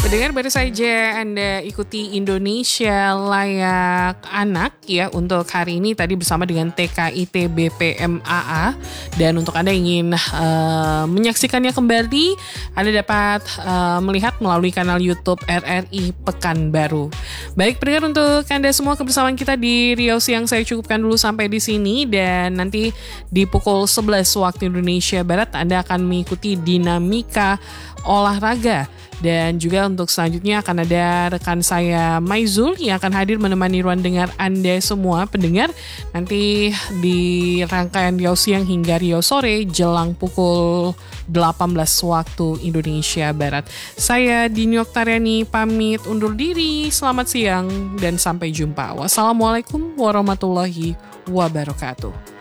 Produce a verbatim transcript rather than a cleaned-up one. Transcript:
Pendengar, baru saja Anda ikuti Indonesia Layak Anak ya untuk hari ini tadi bersama dengan T K I T B P M A A. Dan untuk Anda ingin uh, menyaksikannya kembali, Anda dapat uh, melihat melalui kanal YouTube R R I Pekanbaru. Baik pendengar, untuk Anda semua kebersamaan kita di Riau Siang saya cukupkan dulu sampai di sini, dan nanti di pukul sebelas waktu Indonesia Barat Anda akan mengikuti dinamika olahraga. Dan juga untuk selanjutnya akan ada rekan saya Maizul yang akan hadir menemani ruang dengar Anda semua pendengar nanti di rangkaian Riau Siang hingga Riau Sore jelang pukul delapan belas waktu Indonesia Barat. Saya Dini Oktariani pamit undur diri. Selamat siang dan sampai jumpa. Wassalamualaikum warahmatullahi wabarakatuh.